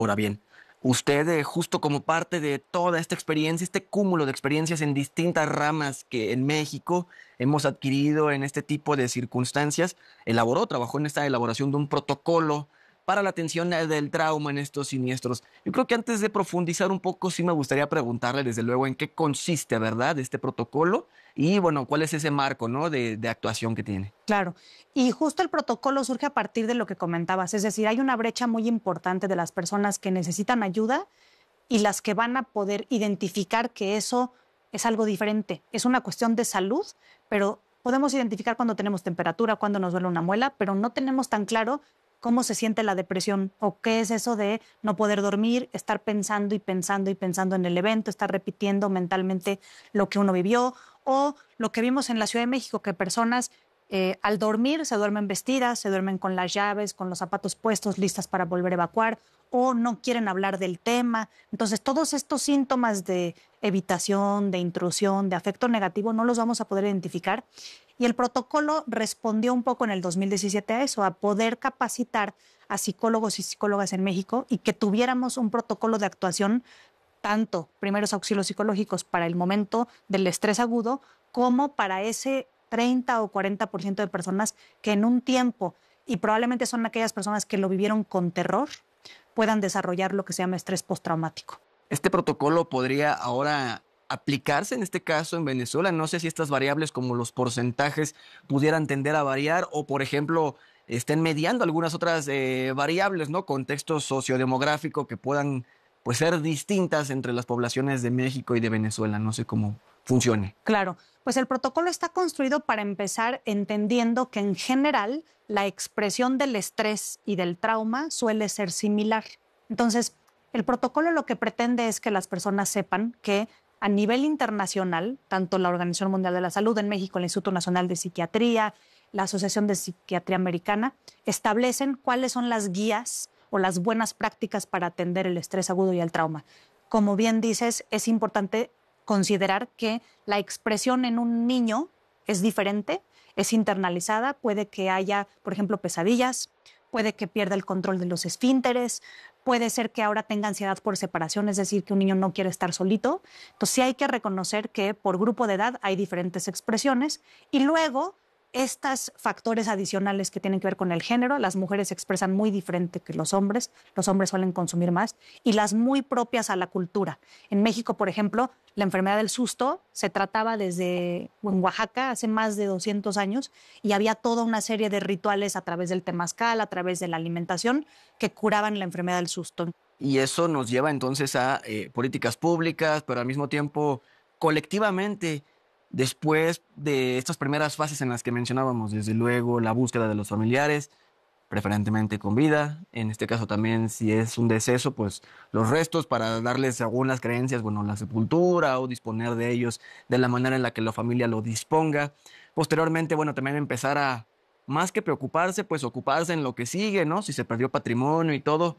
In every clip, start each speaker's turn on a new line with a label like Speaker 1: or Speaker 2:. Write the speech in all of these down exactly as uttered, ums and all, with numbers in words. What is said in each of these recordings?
Speaker 1: Ahora bien, usted, eh, justo como parte de toda esta experiencia, este cúmulo de experiencias en distintas ramas que en México hemos adquirido en este tipo de circunstancias, elaboró, trabajó en esta elaboración de un protocolo para la atención eh, del trauma en estos siniestros. Yo creo que antes de profundizar un poco, sí me gustaría preguntarle, desde luego, en qué consiste, ¿verdad?, este protocolo y, bueno, cuál es ese marco, ¿no?, de, de actuación que tiene.
Speaker 2: Claro, y justo el protocolo surge a partir de lo que comentabas, es decir, hay una brecha muy importante de las personas que necesitan ayuda y las que van a poder identificar que eso es algo diferente. Es una cuestión de salud, pero podemos identificar cuando tenemos temperatura, cuando nos duele una muela, pero no tenemos tan claro cómo se siente la depresión o qué es eso de no poder dormir, estar pensando y pensando y pensando en el evento, estar repitiendo mentalmente lo que uno vivió, o lo que vimos en la Ciudad de México, que personas eh, al dormir se duermen vestidas, se duermen con las llaves, con los zapatos puestos, listas para volver a evacuar, o no quieren hablar del tema. Entonces, todos estos síntomas de evitación, de intrusión, de afecto negativo, no los vamos a poder identificar. Y el protocolo respondió un poco en el dos mil diecisiete a eso, a poder capacitar a psicólogos y psicólogas en México y que tuviéramos un protocolo de actuación, tanto primeros auxilios psicológicos para el momento del estrés agudo, como para ese treinta o cuarenta por ciento de personas que en un tiempo, y probablemente son aquellas personas que lo vivieron con terror, puedan desarrollar lo que se llama estrés postraumático.
Speaker 1: Este protocolo podría ahora aplicarse en este caso en Venezuela. No sé si estas variables como los porcentajes pudieran tender a variar o, por ejemplo, estén mediando algunas otras eh, variables, ¿no? Contexto sociodemográfico que puedan, pues, ser distintas entre las poblaciones de México y de Venezuela. No sé cómo funcione.
Speaker 2: Claro, pues el protocolo está construido para empezar entendiendo que en general la expresión del estrés y del trauma suele ser similar. Entonces, el protocolo lo que pretende es que las personas sepan que a nivel internacional, tanto la Organización Mundial de la Salud en México, el Instituto Nacional de Psiquiatría, la Asociación de Psiquiatría Americana, establecen cuáles son las guías o las buenas prácticas para atender el estrés agudo y el trauma. Como bien dices, es importante considerar que la expresión en un niño es diferente, es internalizada, puede que haya, por ejemplo, pesadillas, puede que pierda el control de los esfínteres, puede ser que ahora tenga ansiedad por separación, es decir, que un niño no quiere estar solito. Entonces sí hay que reconocer que por grupo de edad hay diferentes expresiones y luego estos factores adicionales que tienen que ver con el género, las mujeres se expresan muy diferente que los hombres, los hombres suelen consumir más, y las muy propias a la cultura. En México, por ejemplo, la enfermedad del susto se trataba desde en Oaxaca hace más de doscientos años y había toda una serie de rituales a través del temazcal, a través de la alimentación, que curaban la enfermedad del susto.
Speaker 1: Y eso nos lleva entonces a eh, políticas públicas, pero al mismo tiempo colectivamente, después de estas primeras fases en las que mencionábamos, desde luego la búsqueda de los familiares, preferentemente con vida, en este caso también si es un deceso, pues los restos para darles, según las creencias, bueno, la sepultura o disponer de ellos de la manera en la que la familia lo disponga. Posteriormente, bueno, también empezar a, más que preocuparse, pues ocuparse en lo que sigue, ¿no? Si se perdió patrimonio y todo,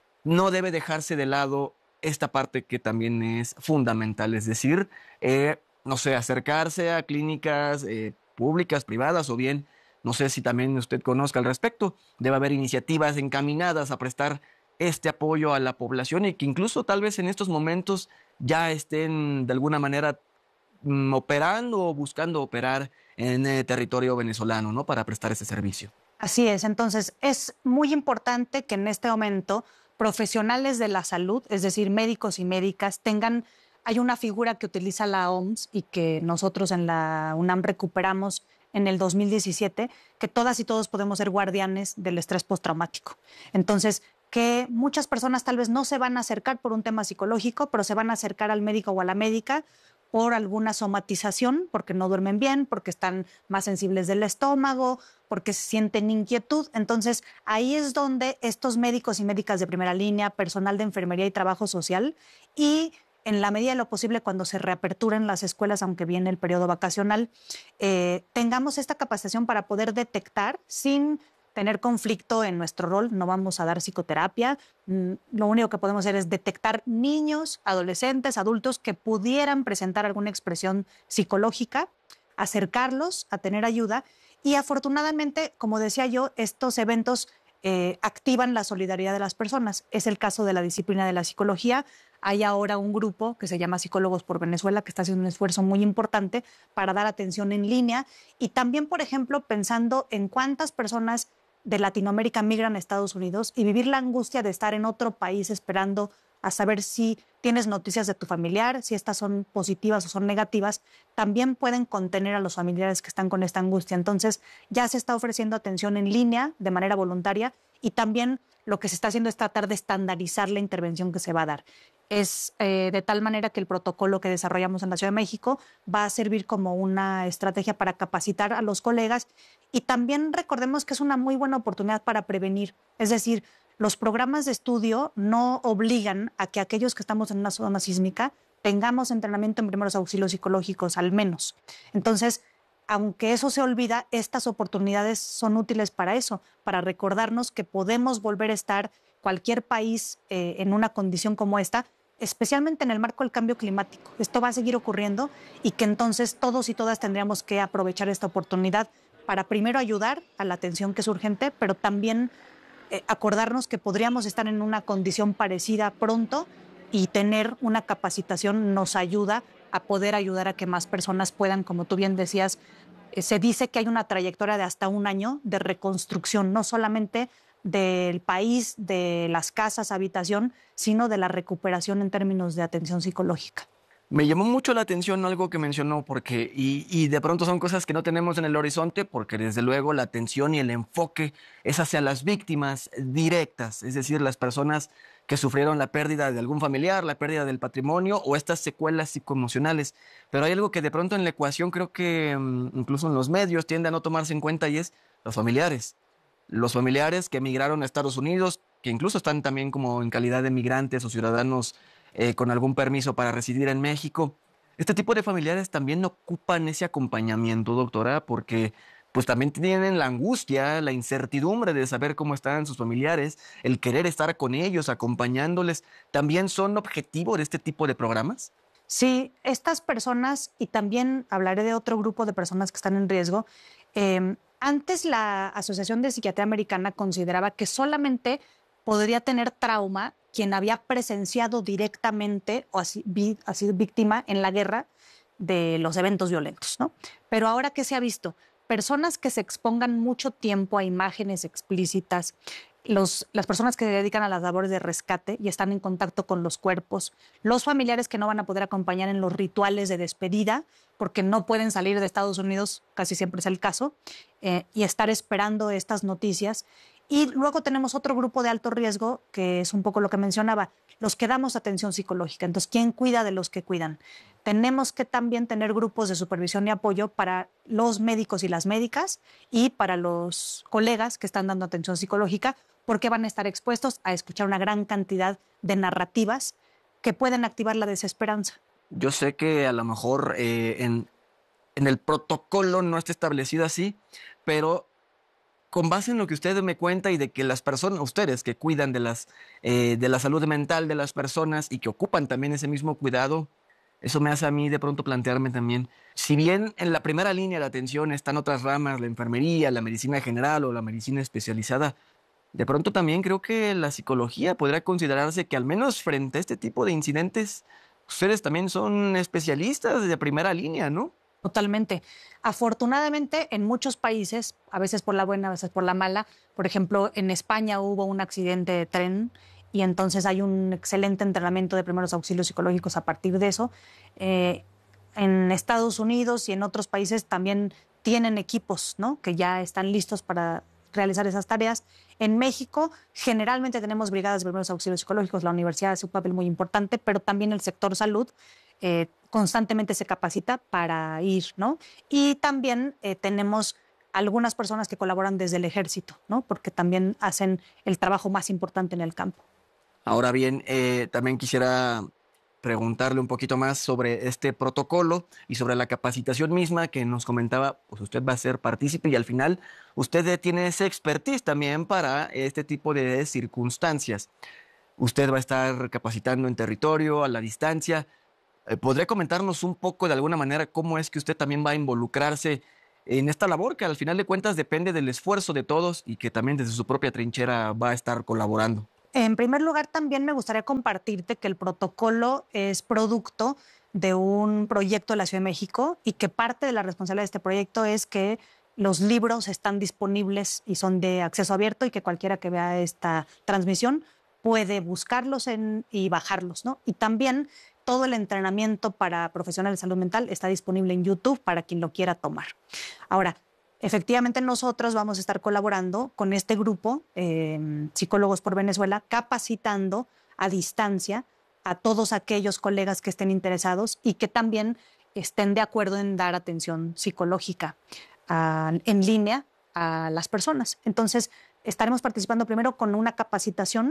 Speaker 1: no debe dejarse de lado esta parte que también es fundamental, es decir, eh, no sé, acercarse a clínicas eh, públicas, privadas o bien, no sé si también usted conozca al respecto, debe haber iniciativas encaminadas a prestar este apoyo a la población y que incluso tal vez en estos momentos ya estén de alguna manera mm, operando o buscando operar en el territorio venezolano, ¿no? Para prestar ese servicio.
Speaker 2: Así es, entonces es muy importante que en este momento profesionales de la salud, es decir, médicos y médicas, tengan, hay una figura que utiliza la O M S y que nosotros en la UNAM recuperamos en el dos mil diecisiete, que todas y todos podemos ser guardianes del estrés postraumático. Entonces, que muchas personas tal vez no se van a acercar por un tema psicológico, pero se van a acercar al médico o a la médica por alguna somatización, porque no duermen bien, porque están más sensibles del estómago, porque sienten inquietud. Entonces, ahí es donde estos médicos y médicas de primera línea, personal de enfermería y trabajo social, y en la medida de lo posible, cuando se reaperturen las escuelas, aunque viene el periodo vacacional, eh, tengamos esta capacitación para poder detectar sin tener conflicto en nuestro rol. No vamos a dar psicoterapia. Lo único que podemos hacer es detectar niños, adolescentes, adultos que pudieran presentar alguna expresión psicológica, acercarlos a tener ayuda. Y afortunadamente, como decía yo, estos eventos eh, activan la solidaridad de las personas. Es el caso de la disciplina de la psicología. Hay ahora un grupo que se llama Psicólogos por Venezuela que está haciendo un esfuerzo muy importante para dar atención en línea y también, por ejemplo, pensando en cuántas personas de Latinoamérica migran a Estados Unidos y vivir la angustia de estar en otro país esperando a saber si tienes noticias de tu familiar, si estas son positivas o son negativas, también pueden contener a los familiares que están con esta angustia. Entonces, ya se está ofreciendo atención en línea de manera voluntaria y también lo que se está haciendo es tratar de estandarizar la intervención que se va a dar. Es eh, de tal manera que el protocolo que desarrollamos en la Ciudad de México va a servir como una estrategia para capacitar a los colegas y también recordemos que es una muy buena oportunidad para prevenir. Es decir, los programas de estudio no obligan a que aquellos que estamos en una zona sísmica tengamos entrenamiento en primeros auxilios psicológicos al menos. Entonces, aunque eso se olvida, estas oportunidades son útiles para eso, para recordarnos que podemos volver a estar cualquier país eh, en una condición como esta, especialmente en el marco del cambio climático. Esto va a seguir ocurriendo y que entonces todos y todas tendríamos que aprovechar esta oportunidad para primero ayudar a la atención que es urgente, pero también eh, acordarnos que podríamos estar en una condición parecida pronto y tener una capacitación nos ayuda a poder ayudar a que más personas puedan, como tú bien decías, eh, se dice que hay una trayectoria de hasta un año de reconstrucción, no solamente del país, de las casas, habitación, sino de la recuperación en términos de atención psicológica.
Speaker 1: Me llamó mucho la atención algo que mencionó, porque, y, y de pronto son cosas que no tenemos en el horizonte, porque desde luego la atención y el enfoque es hacia las víctimas directas, es decir, las personas que sufrieron la pérdida de algún familiar, la pérdida del patrimonio o estas secuelas psicoemocionales. Pero hay algo que de pronto en la ecuación creo que um, incluso en los medios tiende a no tomarse en cuenta y es los familiares. Los familiares que emigraron a Estados Unidos, que incluso están también como en calidad de migrantes o ciudadanos eh, con algún permiso para residir en México. Este tipo de familiares también ocupan ese acompañamiento, doctora, porque pues también tienen la angustia, la incertidumbre de saber cómo están sus familiares, el querer estar con ellos, acompañándoles. ¿También son objetivo de este tipo de programas?
Speaker 2: Sí, estas personas, y también hablaré de otro grupo de personas que están en riesgo, eh, antes la Asociación de Psiquiatría Americana consideraba que solamente podría tener trauma quien había presenciado directamente o ha sido víctima en la guerra de los eventos violentos, ¿no? Pero ahora, ¿qué se ha visto? Personas que se expongan mucho tiempo a imágenes explícitas, los, las personas que se dedican a las labores de rescate y están en contacto con los cuerpos, los familiares que no van a poder acompañar en los rituales de despedida porque no pueden salir de Estados Unidos, casi siempre es el caso, eh, y estar esperando estas noticias. Y luego tenemos otro grupo de alto riesgo, que es un poco lo que mencionaba, los que damos atención psicológica. Entonces, ¿quién cuida de los que cuidan? Tenemos que también tener grupos de supervisión y apoyo para los médicos y las médicas y para los colegas que están dando atención psicológica, porque van a estar expuestos a escuchar una gran cantidad de narrativas que pueden activar la desesperanza.
Speaker 1: Yo sé que a lo mejor eh, en, en el protocolo no está establecido así, pero con base en lo que usted me cuenta y de que las personas, ustedes que cuidan de, las, eh, de la salud mental de las personas y que ocupan también ese mismo cuidado, eso me hace a mí de pronto plantearme también, si bien en la primera línea de atención están otras ramas, la enfermería, la medicina general o la medicina especializada, de pronto también creo que la psicología podría considerarse que al menos frente a este tipo de incidentes, ustedes también son especialistas de primera línea, ¿no?
Speaker 2: Totalmente. Afortunadamente, en muchos países, a veces por la buena, a veces por la mala, por ejemplo, en España hubo un accidente de tren y entonces hay un excelente entrenamiento de primeros auxilios psicológicos a partir de eso. Eh, en Estados Unidos y en otros países también tienen equipos, ¿no?, que ya están listos para realizar esas tareas. En México, generalmente tenemos brigadas de primeros auxilios psicológicos, la universidad hace un papel muy importante, pero también el sector salud eh, constantemente se capacita para ir, ¿no? Y también eh, tenemos algunas personas que colaboran desde el ejército, ¿no?, porque también hacen el trabajo más importante en el campo.
Speaker 1: Ahora bien, eh, también quisiera preguntarle un poquito más sobre este protocolo y sobre la capacitación misma que nos comentaba, pues usted va a ser partícipe y al final usted tiene ese expertise también para este tipo de circunstancias. Usted va a estar capacitando en territorio, a la distancia. Eh, ¿Podría comentarnos un poco de alguna manera cómo es que usted también va a involucrarse en esta labor que al final de cuentas depende del esfuerzo de todos y que también desde su propia trinchera va a estar colaborando?
Speaker 2: En primer lugar, también me gustaría compartirte que el protocolo es producto de un proyecto de la Ciudad de México y que parte de la responsabilidad de este proyecto es que los libros están disponibles y son de acceso abierto y que cualquiera que vea esta transmisión puede buscarlos en, y bajarlos, ¿no? Y también todo el entrenamiento para profesionales de salud mental está disponible en YouTube para quien lo quiera tomar. Ahora, efectivamente nosotros vamos a estar colaborando con este grupo, eh, Psicólogos por Venezuela, capacitando a distancia a todos aquellos colegas que estén interesados y que también estén de acuerdo en dar atención psicológica a, en línea a las personas. Entonces, estaremos participando primero con una capacitación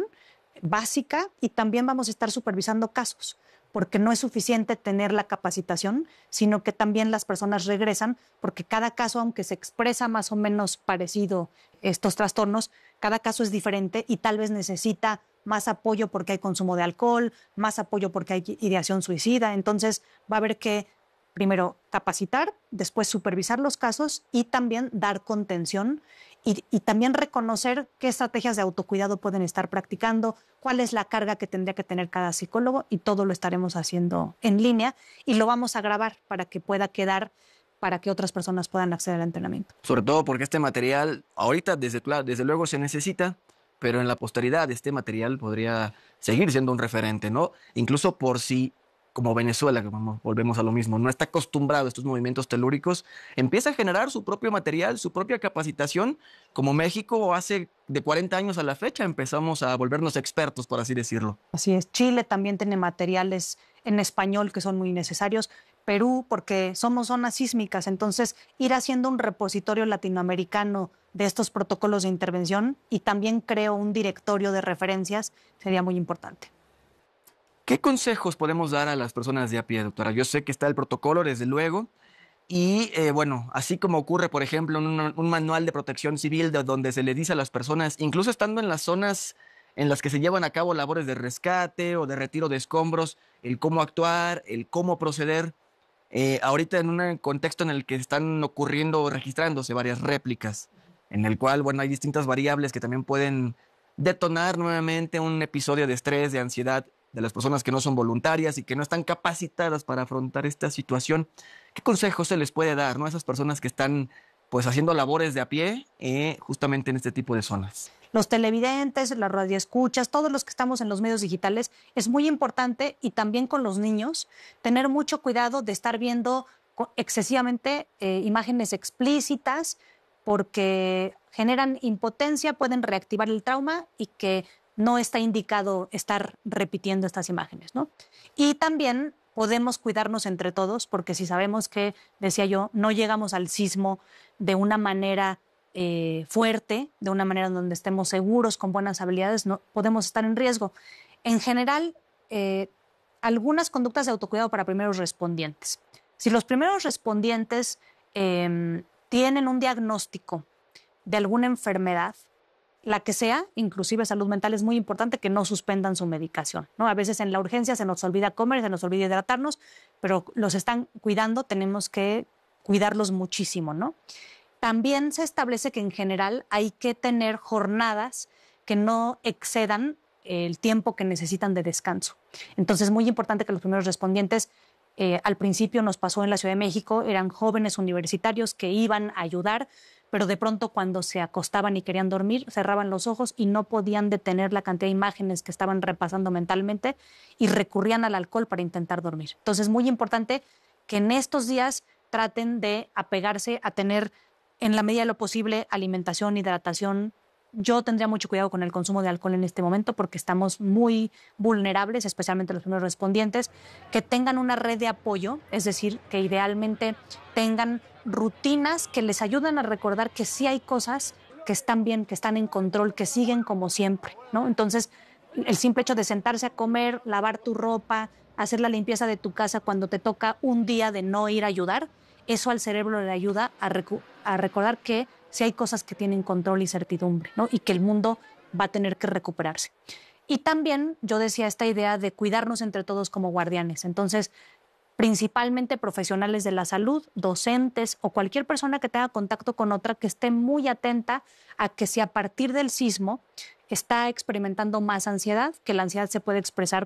Speaker 2: básica y también vamos a estar supervisando casos, porque no es suficiente tener la capacitación, sino que también las personas regresan, porque cada caso, aunque se expresa más o menos parecido estos trastornos, cada caso es diferente y tal vez necesita más apoyo porque hay consumo de alcohol, más apoyo porque hay ideación suicida. Entonces va a haber que primero capacitar, después supervisar los casos y también dar contención y, y también reconocer qué estrategias de autocuidado pueden estar practicando, cuál es la carga que tendría que tener cada psicólogo y todo lo estaremos haciendo en línea y lo vamos a grabar para que pueda quedar, para que otras personas puedan acceder al entrenamiento.
Speaker 1: Sobre todo porque este material ahorita desde, desde luego se necesita, pero en la posteridad este material podría seguir siendo un referente, ¿no? Incluso por si, como Venezuela, que volvemos a lo mismo, no está acostumbrado a estos movimientos telúricos, empieza a generar su propio material, su propia capacitación, como México hace de cuarenta años a la fecha empezamos a volvernos expertos, por así decirlo.
Speaker 2: Así es. Chile también tiene materiales en español que son muy necesarios. Perú, porque somos zonas sísmicas, entonces ir haciendo un repositorio latinoamericano de estos protocolos de intervención y también creo un directorio de referencias sería muy importante.
Speaker 1: ¿Qué consejos podemos dar a las personas de a pie, doctora? Yo sé que está el protocolo, desde luego, y eh, bueno, así como ocurre, por ejemplo, en un, un manual de protección civil de donde se le dice a las personas, incluso estando en las zonas en las que se llevan a cabo labores de rescate o de retiro de escombros, el cómo actuar, el cómo proceder. Eh, ahorita en un contexto en el que están ocurriendo, registrándose varias réplicas, en el cual, bueno, hay distintas variables que también pueden detonar nuevamente un episodio de estrés, de ansiedad de las personas que no son voluntarias y que no están capacitadas para afrontar esta situación. ¿Qué consejos se les puede dar, ¿no?, a esas personas que están pues haciendo labores de a pie eh, justamente en este tipo de zonas?
Speaker 2: Los televidentes, las radioescuchas, todos los que estamos en los medios digitales, es muy importante y también con los niños, tener mucho cuidado de estar viendo excesivamente eh, imágenes explícitas porque generan impotencia, pueden reactivar el trauma y que no está indicado estar repitiendo estas imágenes, ¿no? Y también podemos cuidarnos entre todos porque si sabemos que, decía yo, no llegamos al sismo de una manera Eh, fuerte, de una manera donde estemos seguros, con buenas habilidades, no podemos estar en riesgo. En general, eh, algunas conductas de autocuidado para primeros respondientes. Si los primeros respondientes eh, tienen un diagnóstico de alguna enfermedad, la que sea, inclusive salud mental, es muy importante que no suspendan su medicación, ¿no? A veces en la urgencia se nos olvida comer, se nos olvida hidratarnos, pero los están cuidando, tenemos que cuidarlos muchísimo, ¿no? También se establece que en general hay que tener jornadas que no excedan el tiempo que necesitan de descanso. Entonces es muy importante que los primeros respondientes, eh, al principio nos pasó en la Ciudad de México, eran jóvenes universitarios que iban a ayudar, pero de pronto cuando se acostaban y querían dormir, cerraban los ojos y no podían detener la cantidad de imágenes que estaban repasando mentalmente y recurrían al alcohol para intentar dormir. Entonces es muy importante que en estos días traten de apegarse a tener en la medida de lo posible, alimentación, hidratación. Yo tendría mucho cuidado con el consumo de alcohol en este momento porque estamos muy vulnerables, especialmente los primeros respondientes, que tengan una red de apoyo, es decir, que idealmente tengan rutinas que les ayuden a recordar que sí hay cosas que están bien, que están en control, que siguen como siempre, ¿no? Entonces, el simple hecho de sentarse a comer, lavar tu ropa, hacer la limpieza de tu casa cuando te toca un día de no ir a ayudar, eso al cerebro le ayuda a, recu- a recordar que sí hay cosas que tienen control y certidumbre, ¿no? Y que el mundo va a tener que recuperarse. Y también yo decía esta idea de cuidarnos entre todos como guardianes. Entonces, principalmente profesionales de la salud, docentes o cualquier persona que tenga contacto con otra, que esté muy atenta a que si a partir del sismo está experimentando más ansiedad, que la ansiedad se puede expresar